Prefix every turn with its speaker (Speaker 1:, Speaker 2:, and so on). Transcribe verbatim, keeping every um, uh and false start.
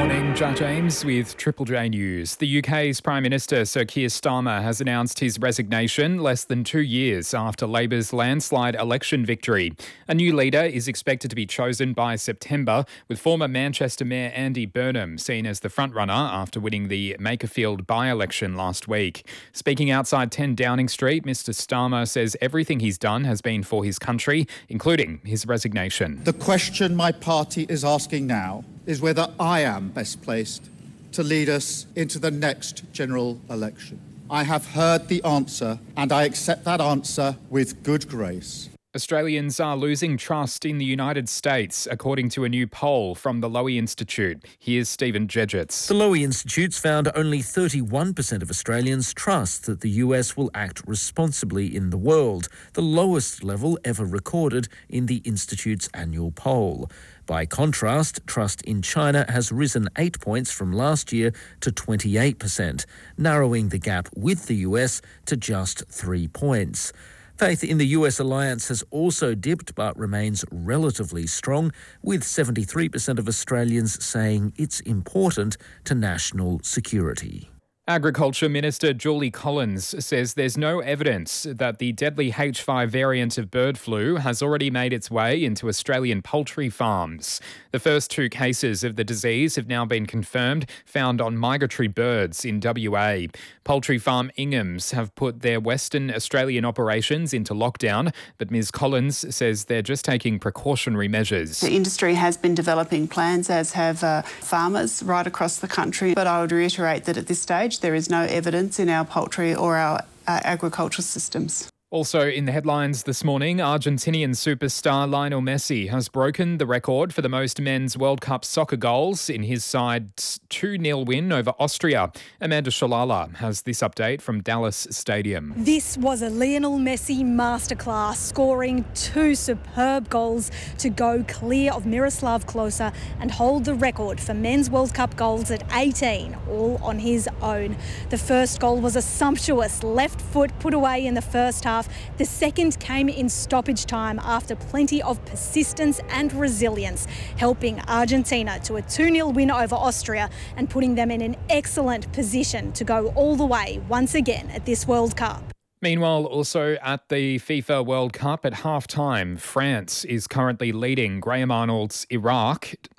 Speaker 1: Morning, Judge James with Triple J News. The U K's Prime Minister Sir Keir Starmer has announced his resignation less than two years after Labor's landslide election victory. A new leader is expected to be chosen by September, with former Manchester Mayor Andy Burnham seen as the frontrunner after winning the Makerfield by-election last week. Speaking outside ten Downing Street, Mr Starmer says everything he's done has been for his country, including his resignation.
Speaker 2: The question my party is asking now is whether I am best placed to lead us into the next general election. I have heard the answer, and I accept that answer with good grace.
Speaker 1: Australians are losing trust in the United States, according to a new poll from the Lowy Institute. Here's Stephen Jedgetts.
Speaker 3: The Lowy Institute's found only thirty-one percent of Australians trust that the U S will act responsibly in the world, the lowest level ever recorded in the Institute's annual poll. By contrast, trust in China has risen eight points from last year to twenty-eight percent, narrowing the gap with the U S to just three points. Faith in the U S alliance has also dipped but remains relatively strong, with seventy-three percent of Australians saying it's important to national security.
Speaker 1: Agriculture Minister Julie Collins says there's no evidence that the deadly H five variant of bird flu has already made its way into Australian poultry farms. The first two cases of the disease have now been confirmed, found on migratory birds in W A. Poultry farm Inghams have put their Western Australian operations into lockdown, but Ms Collins says they're just taking precautionary measures.
Speaker 4: The industry has been developing plans, as have uh, farmers right across the country, but I would reiterate that at this stage there is no evidence in our poultry or our uh, agricultural systems.
Speaker 1: Also in the headlines this morning, Argentinian superstar Lionel Messi has broken the record for the most men's World Cup soccer goals in his side's two nil win over Austria. Amanda Shalala has this update from Dallas Stadium.
Speaker 5: This was a Lionel Messi masterclass, scoring two superb goals to go clear of Miroslav Klose and hold the record for men's World Cup goals at eighteen, all on his own. The first goal was a sumptuous left foot put away in the first half. The second came in stoppage time after plenty of persistence and resilience, helping Argentina to a two nil win over Austria and putting them in an excellent position to go all the way once again at this World Cup.
Speaker 1: Meanwhile, also at the FIFA World Cup at half-time, France is currently leading Graham Arnold's Iraq